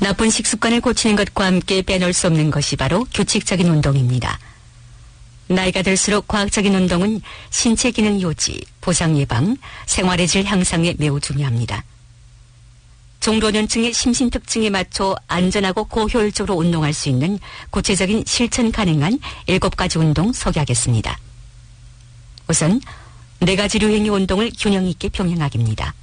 나쁜 식습관을 고치는 것과 함께 빼놓을 수 없는 것이 바로 규칙적인 운동입니다. 나이가 들수록 과학적인 운동은 신체 기능 유지, 부상 예방, 생활의 질 향상에 매우 중요합니다. 중老년층의 심신 특징에 맞춰 안전하고 고효율적으로 운동할 수 있는 구체적인 실천 가능한 7가지 운동 소개하겠습니다. 우선 4가지 유형의 운동을 균형 있게 병행하기입니다.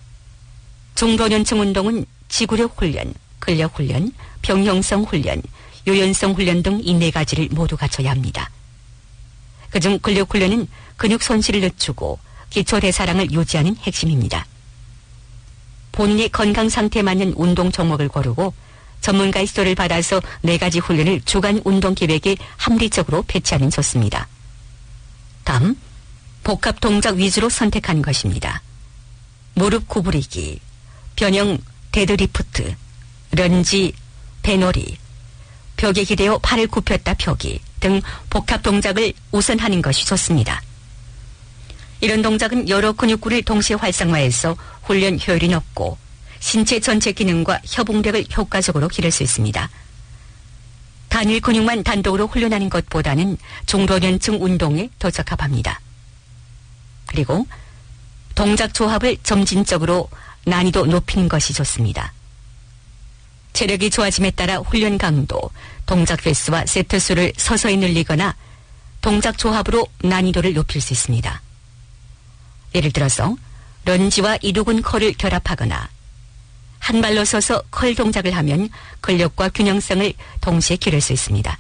중老년층 운동은 지구력 훈련, 근력 훈련, 병형성 훈련, 유연성 훈련 등 이 4가지를 모두 갖춰야 합니다. 그중 근력 훈련은 근육 손실을 늦추고 기초 대사량을 유지하는 핵심입니다. 본인의 건강 상태에 맞는 운동 종목을 고르고 전문가의 지도를 받아서 4가지 훈련을 주간 운동 계획에 합리적으로 배치하는 좋습니다. 다음, 복합 동작 위주로 선택하는 것입니다. 무릎 구부리기, 변형 데드리프트, 런지, 배놀이, 벽에 기대어 팔을 굽혔다 펴기 등 복합 동작을 우선 하는 것이 좋습니다. 이런 동작은 여러 근육군을 동시에 활성화해서 훈련 효율이 높고 신체 전체 기능과 협응력을 효과적으로 기를 수 있습니다. 단일 근육만 단독으로 훈련하는 것보다는 중老년층 운동에 더 적합합니다. 그리고 동작 조합을 점진적으로 난이도 높이는 것이 좋습니다. 체력이 좋아짐에 따라 훈련 강도, 동작 횟수와 세트 수를 서서히 늘리거나 동작 조합으로 난이도를 높일 수 있습니다. 예를 들어서 런지와 이루근 컬을 결합하거나 한 발로 서서 컬 동작을 하면 근력과 균형성을 동시에 기를 수 있습니다.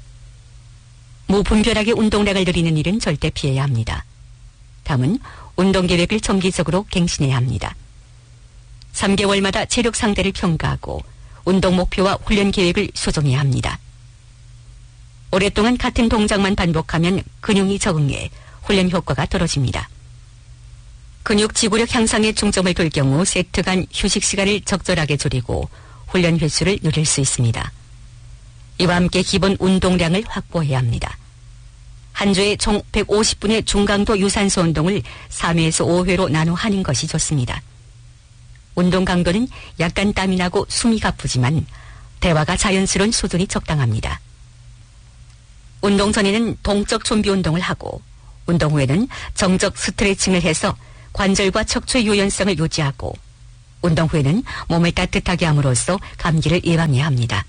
무분별하게 운동량을 늘리는 일은 절대 피해야 합니다. 다음은 운동 계획을 정기적으로 갱신해야 합니다. 3개월마다 체력 상태를 평가하고 운동 목표와 훈련 계획을 수정해야 합니다. 오랫동안 같은 동작만 반복하면 근육이 적응해 훈련 효과가 떨어집니다. 근육 지구력 향상에 중점을 둘 경우 세트 간 휴식 시간을 적절하게 줄이고 훈련 횟수를 늘릴 수 있습니다. 이와 함께 기본 운동량을 확보해야 합니다. 한 주에 총 150분의 중강도 유산소 운동을 3회에서 5회로 나눠 하는 것이 좋습니다. 운동 강도는 약간 땀이 나고 숨이 가쁘지만 대화가 자연스러운 수준이 적당합니다. 운동 전에는 동적 준비 운동을 하고 운동 후에는 정적 스트레칭을 해서 관절과 척추의 유연성을 유지하고 운동 후에는 몸을 따뜻하게 함으로써 감기를 예방해야 합니다.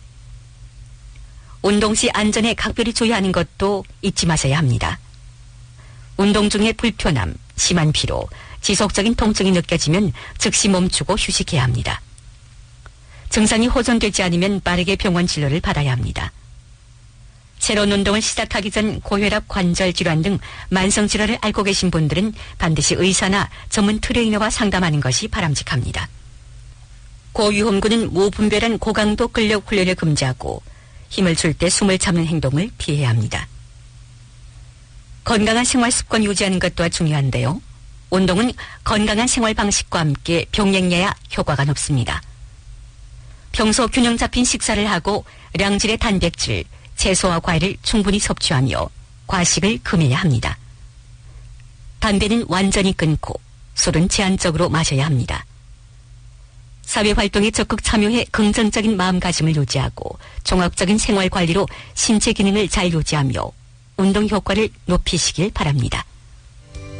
운동 시 안전에 각별히 주의하는 것도 잊지 마셔야 합니다. 운동 중에 불편함, 심한 피로, 지속적인 통증이 느껴지면 즉시 멈추고 휴식해야 합니다. 증상이 호전되지 않으면 빠르게 병원 진료를 받아야 합니다. 새로운 운동을 시작하기 전 고혈압, 관절 질환 등 만성 질환을 앓고 계신 분들은 반드시 의사나 전문 트레이너와 상담하는 것이 바람직합니다. 고위험군은 무분별한 고강도 근력 훈련을 금지하고 힘을 줄 때 숨을 참는 행동을 피해야 합니다. 건강한 생활 습관 유지하는 것 또한 중요한데요. 운동은 건강한 생활 방식과 함께 병행해야 효과가 높습니다. 평소 균형 잡힌 식사를 하고 량질의 단백질, 채소와 과일을 충분히 섭취하며 과식을 금해야 합니다. 담배는 완전히 끊고 술은 제한적으로 마셔야 합니다. 사회활동에 적극 참여해 긍정적인 마음가짐을 유지하고 종합적인 생활관리로 신체 기능을 잘 유지하며 운동 효과를 높이시길 바랍니다.